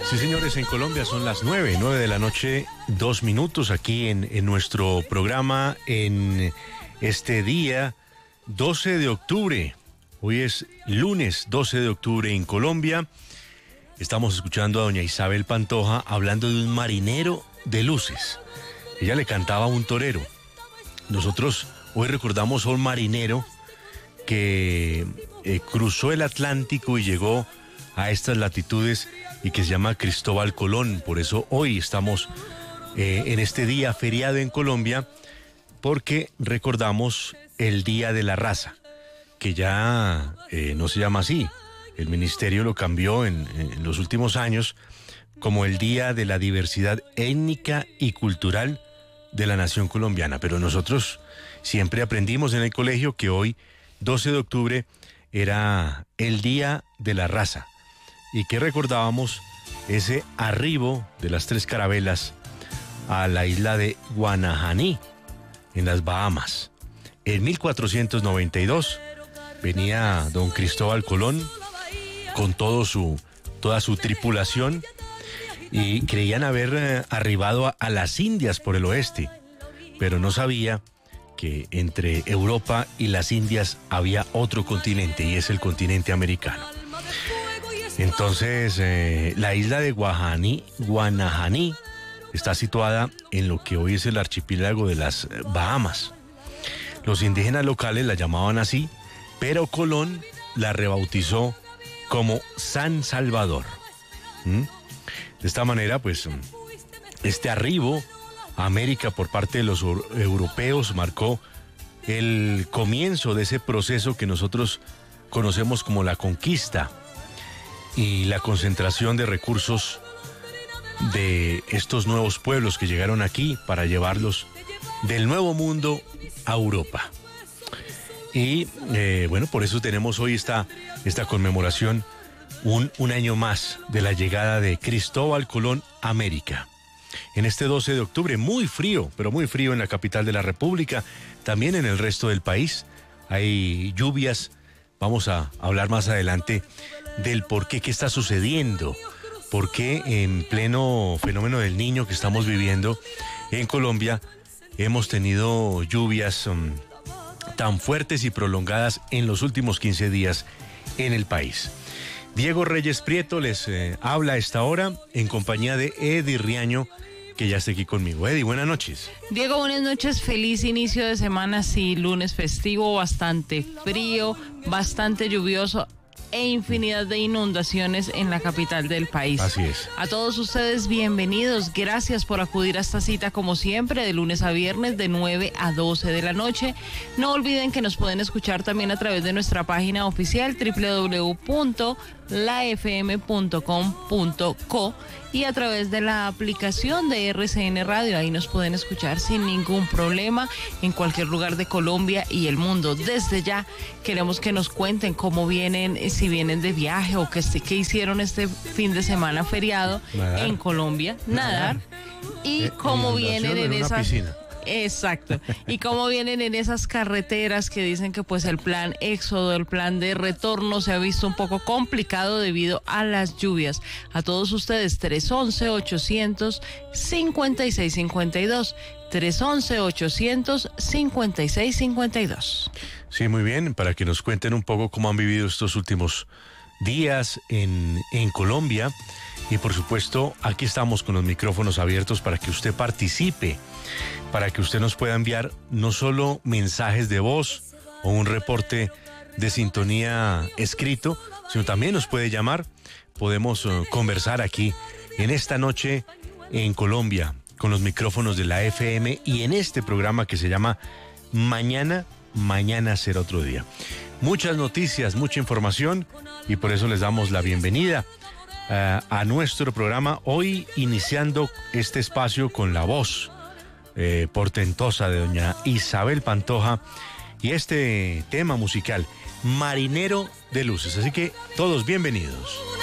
Sí, señores, en Colombia son las 9 de la noche, 2 minutos aquí en nuestro programa en este día 12 de octubre. Hoy es lunes 12 de octubre en Colombia. Estamos escuchando a doña Isabel Pantoja hablando de un marinero de luces. Ella le cantaba a un torero. Nosotros hoy recordamos a un marinero que cruzó el Atlántico y llegó a estas latitudes y que se llama Cristóbal Colón. Por eso hoy estamos en este día feriado en Colombia, porque recordamos el Día de la Raza, que ya no se llama así. El ministerio lo cambió en los últimos años como el Día de la Diversidad Étnica y Cultural de la Nación Colombiana. Pero nosotros siempre aprendimos en el colegio que hoy, 12 de octubre, era el Día de la Raza, y que recordábamos ese arribo de las 3 carabelas a la isla de Guanajaní, en las Bahamas. En 1492 venía don Cristóbal Colón con toda su tripulación, y creían haber arribado a las Indias por el oeste, pero no sabía que entre Europa y las Indias había otro continente, y es el continente americano. Entonces, la isla de Guanajaní está situada en lo que hoy es el archipiélago de las Bahamas. Los indígenas locales la llamaban así, pero Colón la rebautizó como San Salvador. De esta manera, pues, este arribo a América por parte de los europeos marcó el comienzo de ese proceso que nosotros conocemos como la conquista y la concentración de recursos de estos nuevos pueblos que llegaron aquí para llevarlos del Nuevo Mundo a Europa. Y bueno, por eso tenemos hoy esta conmemoración, un año más de la llegada de Cristóbal Colón a América. En este 12 de octubre, muy frío, pero muy frío en la capital de la República, también en el resto del país. Hay lluvias. Vamos a hablar más adelante del por qué está sucediendo, por qué en pleno fenómeno del Niño que estamos viviendo en Colombia hemos tenido lluvias tan fuertes y prolongadas en los últimos 15 días en el país. Diego Reyes Prieto les habla a esta hora en compañía de Eddie Riaño, que ya está aquí conmigo. Eddie, buenas noches. Diego, buenas noches, feliz inicio de semana, sí, lunes festivo, bastante frío, bastante lluvioso e infinidad de inundaciones en la capital del país. Así es. A todos ustedes, bienvenidos, gracias por acudir a esta cita como siempre, de lunes a viernes de 9 a 12 de la noche. No olviden que nos pueden escuchar también a través de nuestra página oficial www.lafm.com.co y a través de la aplicación de RCN Radio. Ahí nos pueden escuchar sin ningún problema en cualquier lugar de Colombia y el mundo. Desde ya queremos que nos cuenten cómo vienen, si vienen de viaje o qué hicieron este fin de semana feriado en Colombia. Nadar. Y cómo vienen en esas... piscina. Exacto. Y cómo vienen en esas carreteras que dicen que pues el plan éxodo, el plan de retorno se ha visto un poco complicado debido a las lluvias. A todos ustedes, 311-800-5652. 311-800-5652. Sí, muy bien, para que nos cuenten un poco cómo han vivido estos últimos días en Colombia. Y por supuesto, aquí estamos con los micrófonos abiertos para que usted participe, para que usted nos pueda enviar no solo mensajes de voz o un reporte de sintonía escrito, sino también nos puede llamar. Podemos conversar aquí en esta noche en Colombia con los micrófonos de la FM y en este programa que se llama Mañana será otro día. Muchas noticias, mucha información, y por eso les damos la bienvenida a nuestro programa, hoy iniciando este espacio con la voz portentosa de doña Isabel Pantoja y este tema musical, Marinero de Luces. Así que todos bienvenidos.